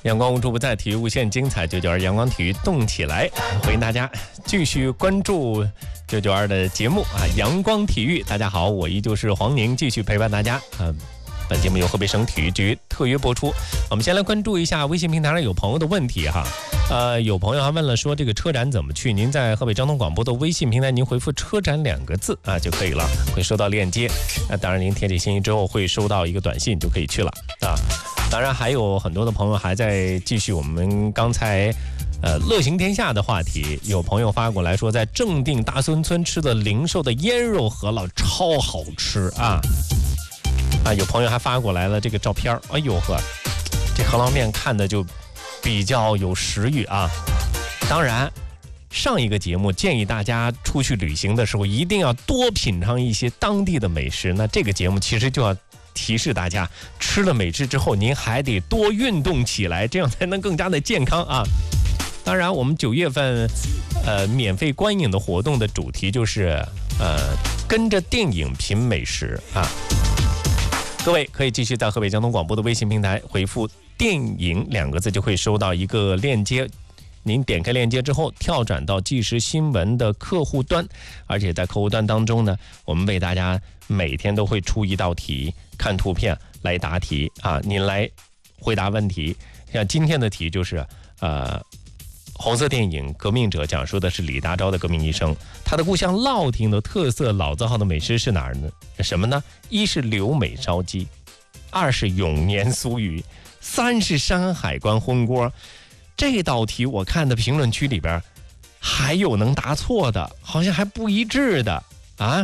阳光无处不在，体育无限精彩，992阳光体育动起来，欢迎大家继续关注992的节目啊！阳光体育，大家好，我依旧是黄宁，继续陪伴大家。本节目由河北省体育局特约播出。我们先来关注一下微信平台上有朋友的问题哈。有朋友还问了说这个车展怎么去？您在河北交通广播的微信平台，您回复车展2个字啊就可以了，会收到链接。当然您填写信息之后会收到一个短信就可以去了啊。当然还有很多的朋友还在继续我们刚才乐行天下的话题。有朋友发过来说在正定大孙村吃的零售的腌肉饸饹超好吃啊！有朋友还发过来了这个照片，哎呦呵，这饸饹面看的就比较有食欲啊。当然上一个节目建议大家出去旅行的时候一定要多品尝一些当地的美食，那这个节目其实就要提示大家，吃了美食之后您还得多运动起来，这样才能更加的健康啊。当然我们9月份免费观影的活动的主题就是跟着电影品美食啊。各位可以继续在河北交通广播的微信平台回复电影2个字，就会收到一个链接，您点开链接之后跳转到即时新闻的客户端，而且在客户端当中呢，我们为大家每天都会出一道题，看图片来答题啊，您来回答问题。像今天的题就是红色电影《革命者》讲述的是李大钊的革命一生，他的故乡乐亭的特色老字号的美食是哪儿呢？什么呢？一是刘美烧鸡，2是永年酥鱼，3是山海关荤锅。这道题我看的评论区里边还有能答错的，好像还不一致的啊，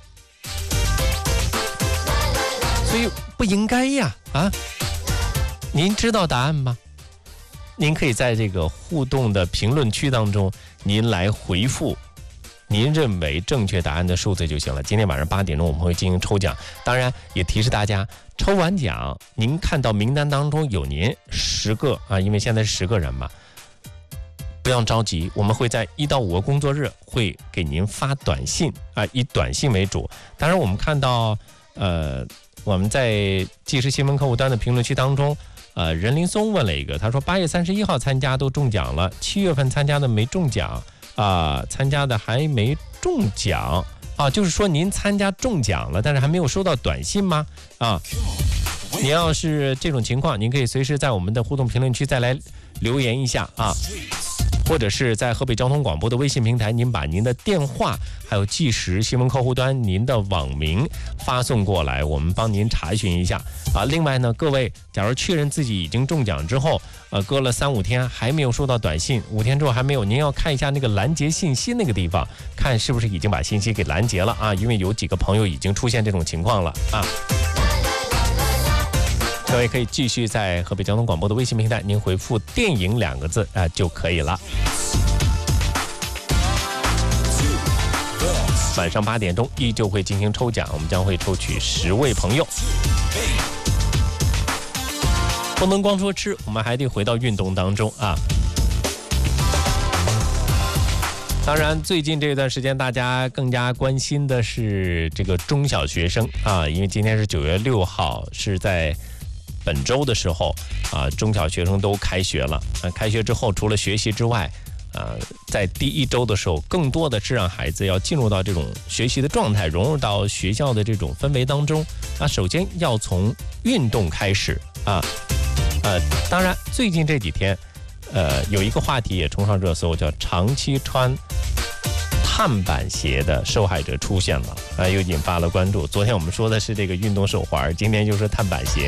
所以不应该呀啊！您知道答案吗？您可以在这个互动的评论区当中，您来回复您认为正确答案的数字就行了。今天晚上8点钟我们会进行抽奖，当然也提示大家，抽完奖您看到名单当中有您10个啊，因为现在是10个人嘛，不要着急，我们会在1到5个工作日会给您发短信啊，以短信为主。当然我们看到我们在即时新闻客户端的评论区当中，任林松问了一个，他说8月31号参加都中奖了，7月份参加的没中奖啊，参加的还没中奖啊，就是说您参加中奖了，但是还没有收到短信吗？啊，您要是这种情况，您可以随时在我们的互动评论区再来留言一下啊，或者是在河北交通广播的微信平台，您把您的电话还有即时新闻客户端您的网名发送过来，我们帮您查询一下啊。另外呢，各位假如确认自己已经中奖之后，隔了3-5天还没有收到短信，5天之后还没有，您要看一下那个拦截信息那个地方，看是不是已经把信息给拦截了啊，因为有几个朋友已经出现这种情况了啊。各位可以继续在河北交通广播的微信平台，您回复电影2个字就可以了。晚上8点钟依旧会进行抽奖，我们将会抽取10位朋友。不能光说吃，我们还得回到运动当中啊。当然最近这段时间大家更加关心的是这个中小学生啊，因为今天是9月6号，是在本周的时候啊，中小学生都开学了。开学之后除了学习之外，在第1周的时候，更多的是让孩子要进入到这种学习的状态，融入到学校的这种氛围当中。首先要从运动开始啊。当然最近这几天有一个话题也冲上热搜，叫长期穿碳板鞋的受害者出现了，又引发了关注。昨天我们说的是这个运动手环，今天就是碳板鞋。